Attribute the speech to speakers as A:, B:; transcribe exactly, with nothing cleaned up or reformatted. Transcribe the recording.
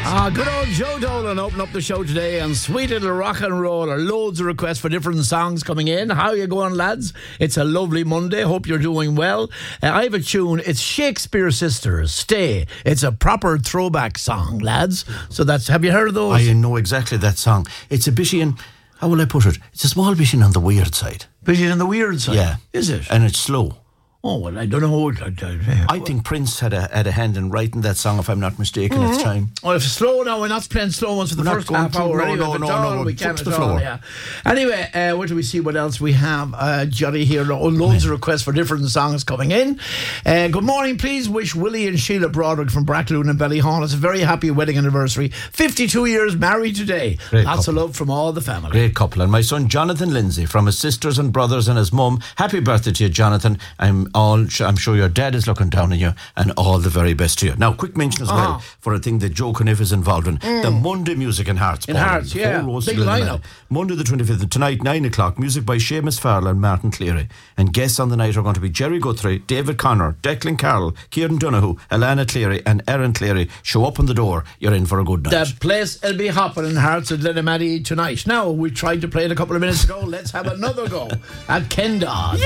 A: Ah, good old Joe Dolan open up the show today and sweet little rock and roll. Loads of requests for different songs coming in. How you going, lads? It's a lovely Monday. Hope you're doing well. Uh, I have a tune. It's Shakespeare Sisters, Stay. It's a proper throwback song, lads. So that's, have you heard of those?
B: I know exactly that song. It's a bit in, how will I put it? It's a small bit in on the weird side.
A: Bit on the weird side?
B: Yeah.
A: Is it?
B: And it's slow.
A: Oh, well, I don't know. I, I,
B: I think Prince had a had a hand in writing that song, if I'm not mistaken, mm-hmm. at the time.
A: Well, if it's slow now, we're not playing slow ones for the
B: we're
A: first half hour.
B: No,
A: anyway,
B: no, no,
A: all,
B: no,
A: we can
B: to
A: at
B: the
A: all,
B: floor.
A: yeah. Anyway, uh, where do we see what else we have? Uh, Johnny here, oh, loads of requests for different songs coming in. Uh, good morning, please wish Willie and Sheila Broderick from Brackloon and Ballyhon. It's a very happy wedding anniversary. fifty-two years married today.
B: Great
A: Lots
B: couple.
A: of love from all the family.
B: Great couple. And my son Jonathan Lindsay from his sisters and brothers and his mum. Happy birthday to you, Jonathan. I'm all. I'm sure your dad is looking down on you, and all the very best to you. Now, quick mention as well
A: Ah.
B: for a thing that Joe Cuniff is involved in.
A: Mm.
B: The Monday Music in Hearts.
A: In
B: Paul.
A: Hearts, yeah.
B: Four rows
A: Big
B: to the
A: lineup.
B: night. Monday the twenty-fifth, tonight, nine o'clock. Music by Seamus Farrell and Martin Cleary. And guests on the night are going to be Jerry Guthrie, David Connor, Declan Carroll, Kieran Donoghue, Alana Cleary, and Aaron Cleary. Show up on the door. You're in for a good night.
A: The place will be hopping in Hearts at Lenamaty tonight. Now, we tried to play it a couple of minutes ago. Let's have another go at Ken Dodd.